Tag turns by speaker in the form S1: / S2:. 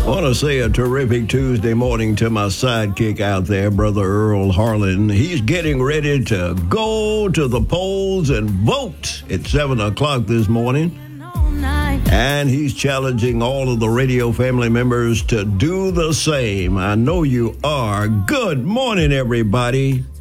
S1: Want to say a terrific Tuesday morning to my sidekick out there, Brother Earl Harlan. He's getting ready to go to the polls and vote at 7 o'clock this morning. And he's challenging all of the radio family members to do the same. I know you are. Good morning, everybody.